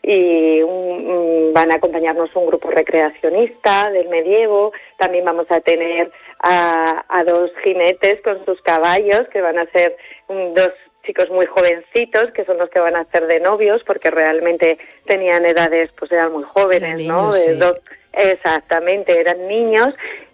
y van a acompañarnos un grupo recreacionista del medievo. También vamos a tener a 2 jinetes con sus caballos, que van a ser 2 chicos muy jovencitos, que son los que van a hacer de novios, porque realmente tenían edades, pues eran muy jóvenes, niños, ¿no? sí. Exactamente, eran niños.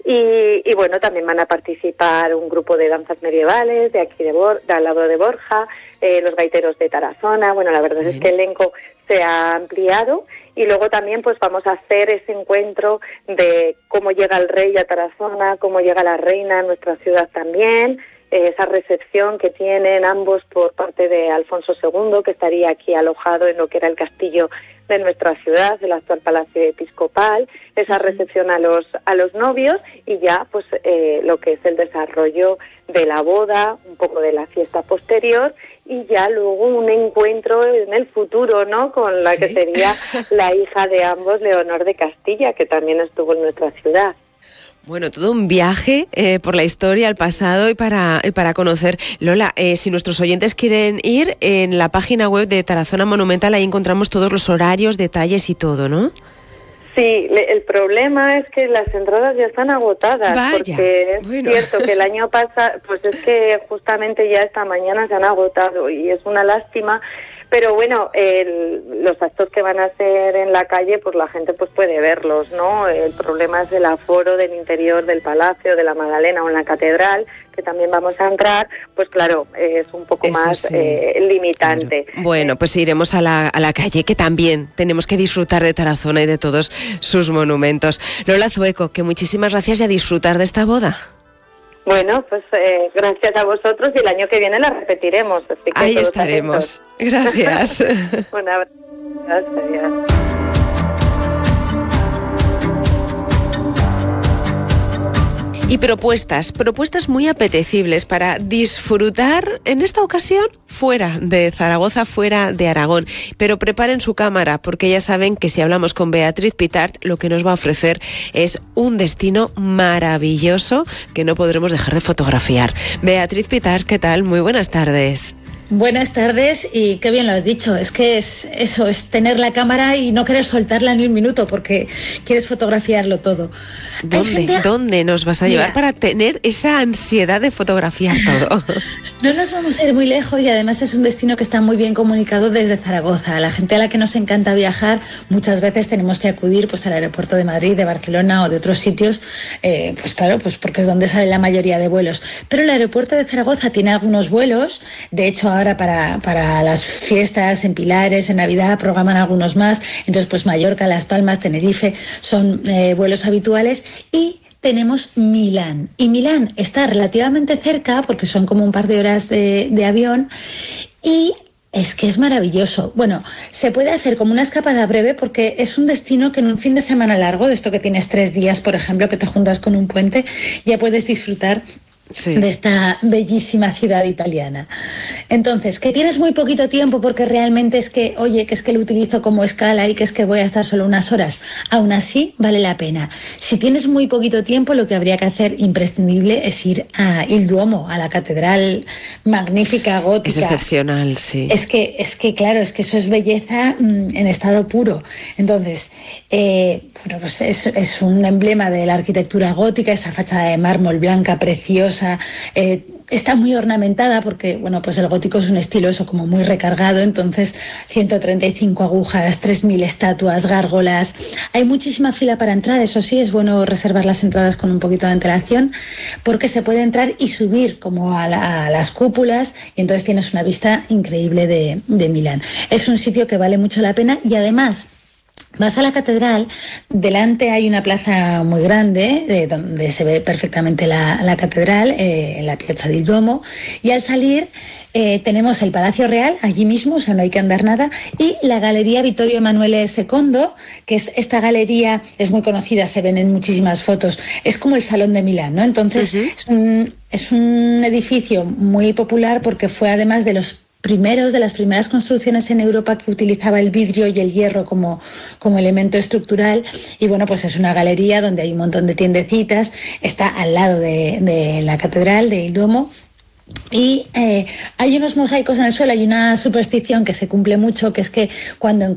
Y bueno, también van a participar un grupo de danzas medievales de aquí de al lado de Borja, los gaiteros de Tarazona. Bueno, la verdad es que el elenco se ha ampliado. Y luego también pues vamos a hacer ese encuentro de cómo llega el rey a Tarazona, cómo llega la reina a nuestra ciudad también, esa recepción que tienen ambos por parte de Alfonso II, que estaría aquí alojado en lo que era el castillo de nuestra ciudad, el actual Palacio Episcopal, esa recepción a los novios, y ya pues lo que es el desarrollo de la boda, un poco de la fiesta posterior, y ya luego un encuentro en el futuro, ¿no?, con la que sería la hija de ambos, Leonor de Castilla, que también estuvo en nuestra ciudad. Bueno, todo un viaje por la historia, al pasado y para conocer. Lola, si nuestros oyentes quieren ir, en la página web de Tarazona Monumental, ahí encontramos todos los horarios, detalles y todo, ¿no? Sí, el problema es que las entradas ya están agotadas. Vaya, porque es cierto que el año pasado, pues es que justamente ya esta mañana se han agotado y es una lástima. Pero bueno, los actos que van a hacer en la calle, pues la gente pues puede verlos, ¿no? El problema es el aforo del interior del Palacio, de la Magdalena o en la Catedral, que también vamos a entrar, pues claro, es un poco eso más sí, limitante. Claro. Bueno, pues iremos a la calle, que también tenemos que disfrutar de Tarazona y de todos sus monumentos. Lola Zueco, que muchísimas gracias y a disfrutar de esta boda. Bueno, pues gracias a vosotros, y el año que viene la repetiremos. Así que ahí estaremos. Atentos. Gracias. Un abrazo. Gracias. Y propuestas muy apetecibles para disfrutar en esta ocasión fuera de Zaragoza, fuera de Aragón. Pero preparen su cámara, porque ya saben que si hablamos con Beatriz Pitart, lo que nos va a ofrecer es un destino maravilloso que no podremos dejar de fotografiar. Beatriz Pitart, ¿qué tal? Muy buenas tardes. Buenas tardes, y qué bien lo has dicho, es que es eso, es tener la cámara y no querer soltarla ni un minuto porque quieres fotografiarlo todo. ¿Dónde nos vas a llevar para tener esa ansiedad de fotografiar todo? No nos vamos a ir muy lejos, y además es un destino que está muy bien comunicado desde Zaragoza. A la gente a la que nos encanta viajar, muchas veces tenemos que acudir pues al aeropuerto de Madrid, de Barcelona o de otros sitios, pues claro, pues porque es donde sale la mayoría de vuelos. Pero el aeropuerto de Zaragoza tiene algunos vuelos, de hecho ahora para las fiestas en Pilares, en Navidad, programan algunos más. Entonces, pues Mallorca, Las Palmas, Tenerife son vuelos habituales. Y tenemos Milán. Y Milán está relativamente cerca, porque son como un par de horas de avión. Y es que es maravilloso. Bueno, se puede hacer como una escapada breve, porque es un destino que en un fin de semana largo, de esto que tienes 3 días, por ejemplo, que te juntas con un puente, ya puedes disfrutar de esta bellísima ciudad italiana. Entonces, que tienes muy poquito tiempo porque realmente es que, oye, que es que lo utilizo como escala y que es que voy a estar solo unas horas, aún así vale la pena. Si tienes muy poquito tiempo, lo que habría que hacer imprescindible es ir a Il Duomo, a la catedral magnífica, gótica. Es excepcional, sí. Es que claro, es que eso es belleza en estado puro. Entonces, bueno, pues es un emblema de la arquitectura gótica, esa fachada de mármol blanca preciosa. Está muy ornamentada porque, bueno, pues el gótico es un estilo eso como muy recargado, entonces 135 agujas, 3.000 estatuas, gárgolas. Hay muchísima fila para entrar, eso sí, es bueno reservar las entradas con un poquito de antelación, porque se puede entrar y subir como a las cúpulas, y entonces tienes una vista increíble de Milán. Es un sitio que vale mucho la pena, y además vas a la catedral, delante hay una plaza muy grande donde se ve perfectamente la catedral, en la Piazza del Duomo, y al salir tenemos el Palacio Real allí mismo, o sea, no hay que andar nada, y la Galería Vittorio Emanuele II, que es esta galería, es muy conocida, se ven en muchísimas fotos, es como el Salón de Milán, ¿no? Entonces es un edificio muy popular porque fue además de las primeras construcciones en Europa que utilizaba el vidrio y el hierro como elemento estructural. Y bueno, pues es una galería donde hay un montón de tiendecitas, está al lado de la catedral de Il Duomo. Y hay unos mosaicos en el suelo, hay una superstición que se cumple mucho, que es que cuando